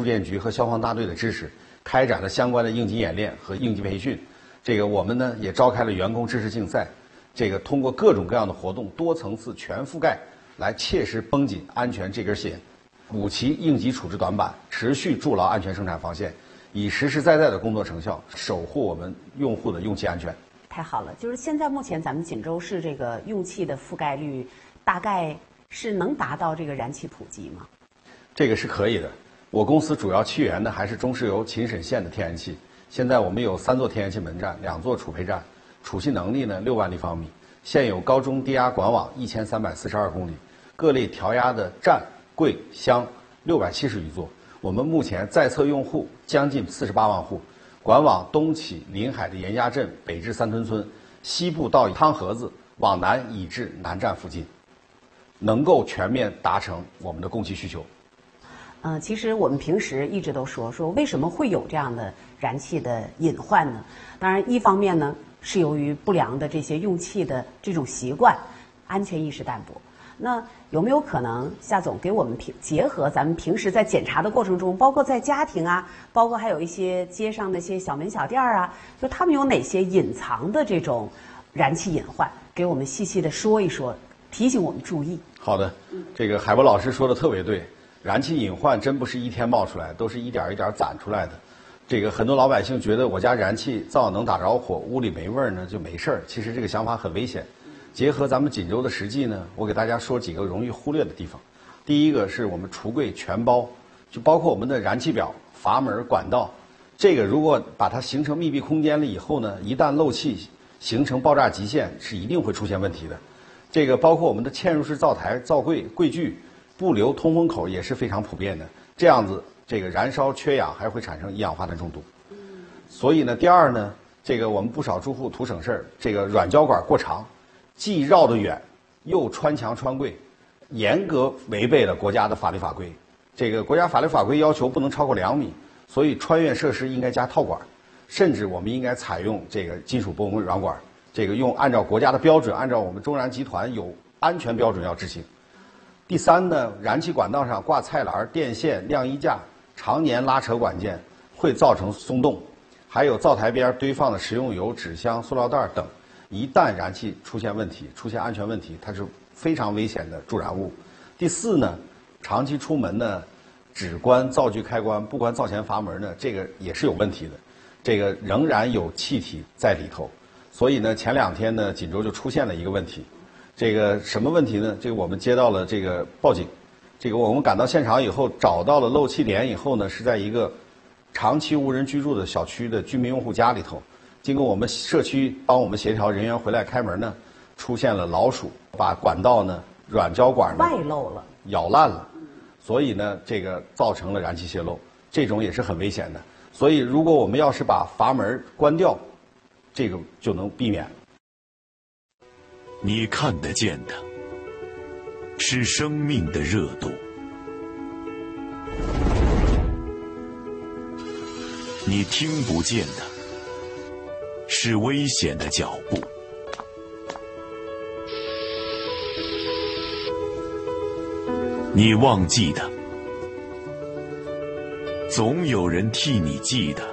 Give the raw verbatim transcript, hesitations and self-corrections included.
住建局和消防大队的支持，开展了相关的应急演练和应急培训。这个我们呢也召开了员工知识竞赛，这个通过各种各样的活动，多层次全覆盖，来切实绷紧安全这根弦，补齐应急处置短板，持续筑牢安全生产防线，以实实在在的工作成效守护我们用户的用气安全。 太好了，就是现在目前咱们锦州市这个用气的覆盖率，大概是能达到这个燃气普及吗？ 这个是可以的。我公司主要气源呢还是中石油秦沈县的天然气。现在我们有三座天然气门站，两座储配站，储气能力呢六万立方米，现有高中低压管网一千三百四十二公里，各类调压的站、柜、箱六百七十余座。我们目前在册用户将近四十八万户，管网东起临海的严家镇，北至三屯村，西部到汤河子，往南以至南站附近，能够全面达成我们的供气需求。 呃，其实我们平时一直都说说为什么会有这样的燃气的隐患呢？当然，一方面呢是由于不良的这些用气的这种习惯，安全意识淡薄。那有没有可能，夏总给我们平结合咱们平时在检查的过程中，包括在家庭啊，包括还有一些街上的一些小门小店啊，就他们有哪些隐藏的这种燃气隐患，给我们细细的说一说，提醒我们注意。 好的，这个海波老师说的特别对。燃气隐患真不是一天冒出来，都是一点一点攒出来的。这个很多老百姓觉得我家燃气灶能打着火，屋里没味儿呢就没事儿。其实这个想法很危险。结合咱们锦州的实际呢，我给大家说几个容易忽略的地方。第一个是我们橱柜全包，就包括我们的燃气表、阀门、管道。这个如果把它形成密闭空间了以后呢，一旦漏气形成爆炸极限，是一定会出现问题的。这个包括我们的嵌入式灶台、灶柜、柜具。不留通风口也是非常普遍的，这样子这个燃烧缺氧还会产生一氧化碳中毒。所以呢，第二呢，这个我们不少住户图省事儿，这个软胶管过长，既绕得远，又穿墙穿柜，严格违背了国家的法律法规。这个国家法律法规要求不能超过两米，所以穿越设施应该加套管，甚至我们应该采用这个金属波纹软管，这个用按照国家的标准，按照我们中燃集团有安全标准要执行。第三呢，燃气管道上挂菜篮、电线、晾衣架，常年拉扯管件会造成松动，还有灶台边堆放的食用油、纸箱、塑料袋等，一旦燃气出现问题、出现安全问题，它是非常危险的助燃物。第四呢，长期出门呢，只关灶具开关，不关灶前阀门呢，这个也是有问题的，这个仍然有气体在里头。所以呢，前两天呢，锦州就出现了一个问题。这个什么问题呢？这个我们接到了这个报警，这个我们赶到现场以后，找到了漏气点以后呢，是在一个长期无人居住的小区的居民用户家里头。经过我们社区帮我们协调人员回来开门呢，出现了老鼠把管道呢软胶管呢外漏了， 咬烂了，所以呢这个造成了燃气泄漏，这种也是很危险的。所以如果我们要是把阀门关掉，这个就能避免。 你看得见的是生命的热度，你听不见的是危险的脚步。你忘记的，总有人替你记得。